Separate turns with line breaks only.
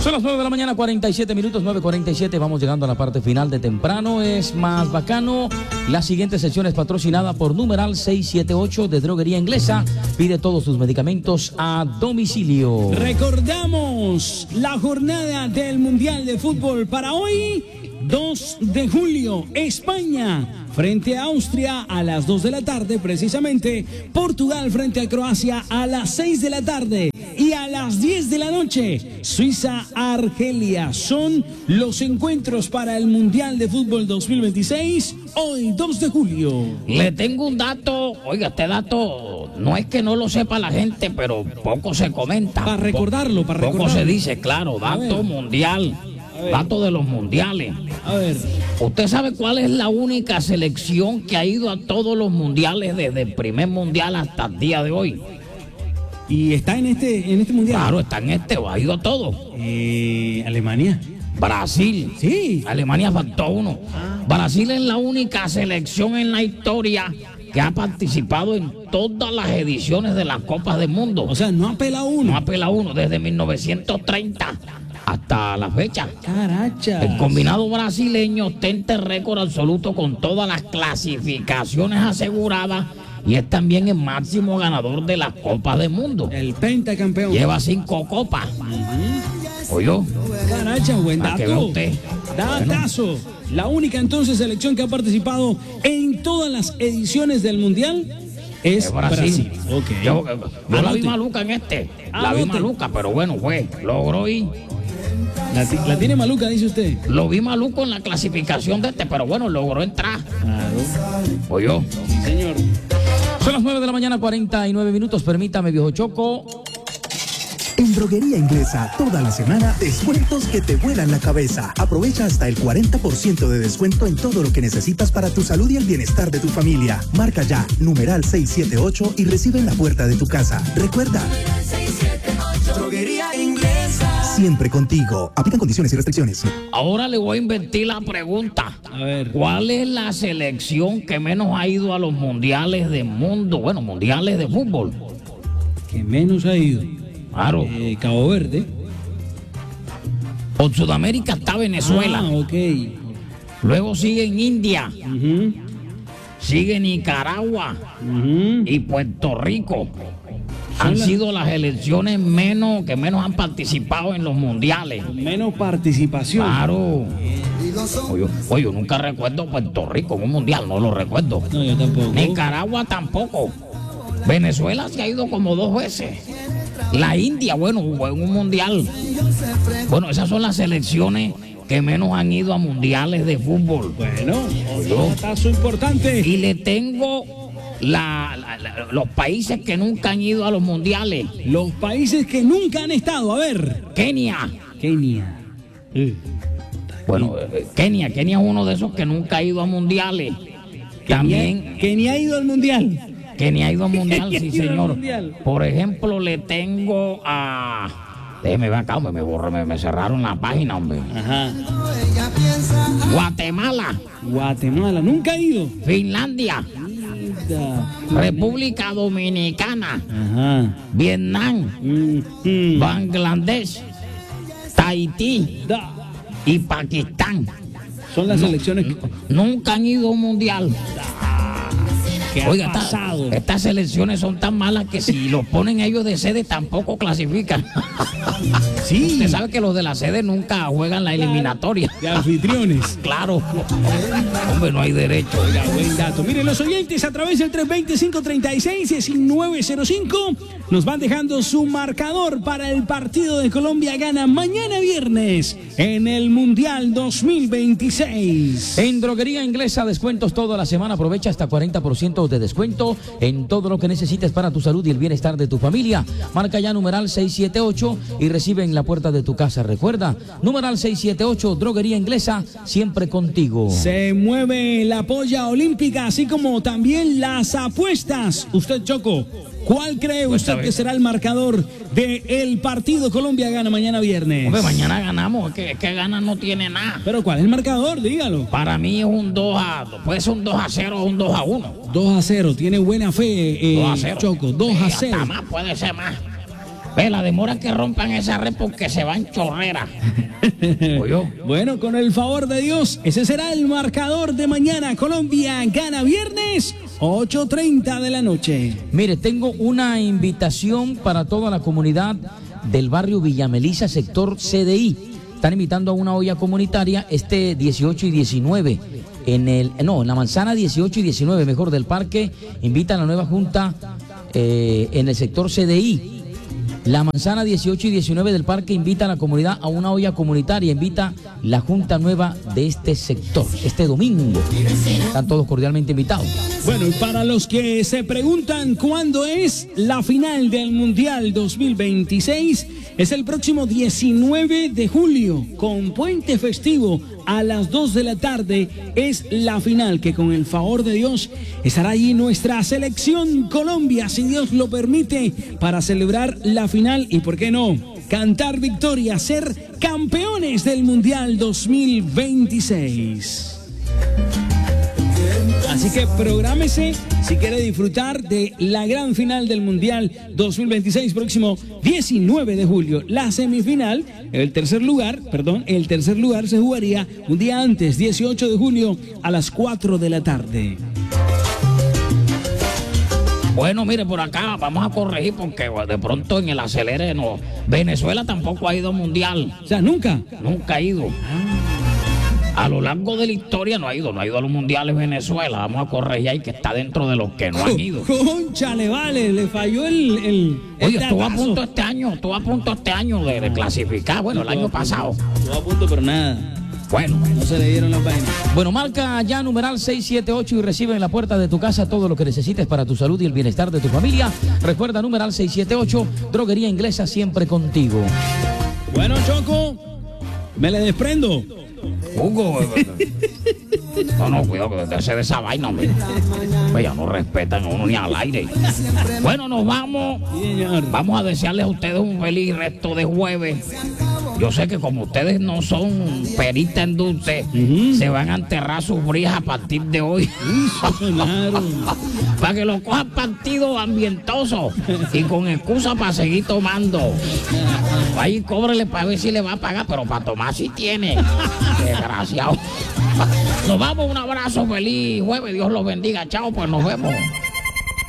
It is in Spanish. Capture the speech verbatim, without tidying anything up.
Son las nueve de la mañana, cuarenta y siete minutos, nueve cuarenta y siete. Vamos llegando a la parte final de temprano. Es más bacano. La siguiente sección es patrocinada por numeral seiscientos setenta y ocho de Droguería Inglesa. Pide todos tus medicamentos a domicilio.
Recordamos la jornada del Mundial de Fútbol para hoy, dos de julio, España frente a Austria a las dos de la tarde, precisamente Portugal frente a Croacia a las seis de la tarde y a las diez de la noche, Suiza-Argelia. Son los encuentros para el Mundial de Fútbol dos mil veintiséis, hoy dos de julio.
Le tengo un dato, oiga, este dato no es que no lo sepa la gente, pero poco se comenta.
Para recordarlo, para recordarlo.
Poco se dice, claro, dato mundial. Dato de los mundiales.
A ver.
¿Usted sabe cuál es la única selección que ha ido a todos los mundiales desde el primer mundial hasta el día de hoy?
¿Y está en este, en este mundial?
Claro, está en este, ha ido a todo.
Eh, Alemania.
Brasil.
Sí.
Alemania faltó uno. Ah. Brasil es la única selección en la historia que ha participado en todas las ediciones de las Copas del Mundo.
O sea, no apela uno.
No apela uno desde mil novecientos treinta. Hasta la fecha.
Caracha.
El combinado brasileño ostenta el récord absoluto con todas las clasificaciones aseguradas y es también el máximo ganador de las Copas del Mundo.
El pentacampeón.
Lleva cinco copas. Uh-huh. ¿Oyó?
Caracha, buen dato.
Que vea usted.
Datazo. Bueno. La única entonces selección que ha participado en todas las ediciones del Mundial es Brasil. Brasil.
Okay. Yo, yo la vi maluca en este. La vi maluca, pero bueno, fue. Logró ir.
La, la tiene maluca, dice usted.
Lo vi maluco en la clasificación de este, pero bueno, logró entrar.
Claro.
¿Oyó?
Sí, señor.
Son las nueve de la mañana, cuarenta y nueve minutos. Permítame, viejo Choco.
En Droguería Inglesa, toda la semana, descuentos que te vuelan la cabeza. Aprovecha hasta el cuarenta por ciento de descuento en todo lo que necesitas para tu salud y el bienestar de tu familia. Marca ya, numeral seiscientos setenta y ocho y recibe en la puerta de tu casa. Recuerda, Droguería Inglesa. Siempre contigo. Aplican condiciones y restricciones.
Ahora le voy a invertir la pregunta.
A ver.
¿Cuál es la selección que menos ha ido a los mundiales del mundo? Bueno, mundiales de fútbol.
Que menos ha ido.
Claro.
Eh, Cabo Verde.
Por Sudamérica está Venezuela.
Ah, ok.
Luego sigue en India.
Uh-huh.
Sigue Nicaragua.
Uh-huh.
Y Puerto Rico. Han la... sido las elecciones menos que menos han participado en los mundiales.
Menos participación.
Claro. Oye, oye, yo nunca recuerdo Puerto Rico en un mundial, no lo recuerdo.
No, yo tampoco.
Nicaragua tampoco. Venezuela se ha ido como dos veces. La India, bueno, jugó en un mundial. Bueno, esas son las selecciones que menos han ido a mundiales de fútbol.
Bueno, un paso importante.
Y le tengo la, la, la, los países que nunca han ido a los mundiales.
Los países que nunca han estado, a ver.
Kenia.
Kenia.
Sí. Bueno, eh, Kenia, Kenia es uno de esos que nunca ha ido a mundiales.
Kenia,
También.
Kenia ha ido al mundial.
Kenia ha ido al mundial, sí, señor. Mundial. Por ejemplo, le tengo a. Déjeme ver acá, hombre, me borré, me, me cerraron la página, hombre.
Ajá.
Guatemala.
Guatemala, nunca ha ido.
Finlandia.
Mira.
República Dominicana.
Ajá.
Vietnam.
Mm-hmm.
Bangladesh. Tahití.
Da.
Y Pakistán.
Son las
no,
selecciones que
nunca han ido a un mundial. Oiga, esta, estas selecciones son tan malas que si los ponen ellos de sede tampoco clasifican.
Sí.
Usted sabe que los de la sede nunca juegan la eliminatoria.
De anfitriones.
Claro. Hombre, no hay derecho.
Oiga, buen dato. Miren, los oyentes a través del tres dos cero, cinco tres seis, nueve cero cinco nos van dejando su marcador para el partido de Colombia gana mañana viernes en el Mundial dos mil veintiséis.
En Droguería Inglesa, descuentos toda la semana. Aprovecha hasta cuarenta por ciento de descuento en todo lo que necesites para tu salud y el bienestar de tu familia. Marca ya numeral seiscientos setenta y ocho y recibe en la puerta de tu casa. Recuerda, numeral seiscientos setenta y ocho, Droguería Inglesa, siempre contigo.
Se mueve la polla olímpica, así como también las apuestas. Usted, Choco, ¿cuál cree usted que será el marcador del partido Colombia gana mañana viernes?
Hombre, mañana ganamos, es que, es que ganar no tiene nada.
¿Pero cuál es el marcador? Dígalo.
Para mí es un dos a, puede ser un dos a cero o un dos a uno.
dos a cero, tiene buena fe, eh,
dos a cero.
Choco, dos a cero.
Hasta más, puede ser más. Ve, la demora que rompan esa red porque se van chorrera. ¿Oyó?
Bueno, con el favor de Dios, ese será el marcador de mañana. Colombia gana viernes, ocho treinta de la noche.
Mire, tengo una invitación para toda la comunidad del barrio Villa Melisa, sector C D I. Están invitando a una olla comunitaria este dieciocho y diecinueve. En el, no, en la manzana dieciocho y diecinueve, mejor, del parque. Invitan a la nueva junta eh, en el sector C D I. La manzana dieciocho y diecinueve del parque invita a la comunidad a una olla comunitaria, invita la junta nueva de este sector, este domingo. Están todos cordialmente invitados.
Bueno, y para los que se preguntan cuándo es la final del Mundial dos mil veintiséis, es el próximo diecinueve de julio, con puente festivo a las dos de la tarde, es la final que con el favor de Dios estará allí nuestra selección Colombia, si Dios lo permite, para celebrar la final y, ¿por qué no?, cantar victoria, ser campeones del Mundial dos mil veintiséis. Así que prográmese si quiere disfrutar de la gran final del Mundial dos mil veintiséis, próximo diecinueve de julio. La semifinal, el tercer lugar, perdón, el tercer lugar se jugaría un día antes, dieciocho de julio, a las cuatro de la tarde.
Bueno, mire, por acá vamos a corregir porque de pronto en el acelere no. Venezuela tampoco ha ido al Mundial.
O sea, ¿nunca?
Nunca ha ido. A lo largo de la historia no ha ido, no ha ido a los mundiales Venezuela. Vamos a corregir ahí que está dentro de los que no han ido.
Cónchale, vale, le falló el... el
Oye,
el
estuvo a
datazo.
punto este año, estuvo a punto este año de, de clasificar. Bueno, el año pasado.
Estuvo a punto, pero nada.
Bueno.
No se le dieron las vainas.
Bueno, marca ya numeral seis siete ocho y recibe en la puerta de tu casa todo lo que necesites para tu salud y el bienestar de tu familia. Recuerda, numeral seis siete ocho, Droguería Inglesa, siempre contigo.
Bueno, Choco, me le desprendo.
Hugo, no, no, cuidado, que desde de esa vaina, hombre. Pues ya no respetan a uno ni al aire. Bueno, nos vamos.
Sí, señor.
Vamos a desearles a ustedes un feliz resto de jueves. Yo sé que como ustedes no son peritas en dulce, uh-huh, se van a enterrar sus brijas a partir de hoy.
Claro.
Para que lo cojan partido ambientoso y con excusa para seguir tomando. Ahí cóbrele para ver si le va a pagar, pero para tomar sí tiene. Desgraciado. Nos vamos, un abrazo, feliz jueves, Dios los bendiga. Chao, pues nos vemos.